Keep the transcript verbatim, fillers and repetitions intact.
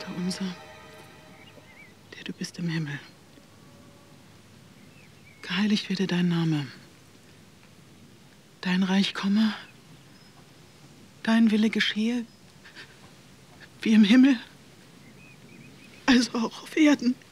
Vater unser, der du bist im Himmel. Geheiligt werde dein Name. Dein Reich komme, dein Wille geschehe, wie im Himmel, also auch auf Erden.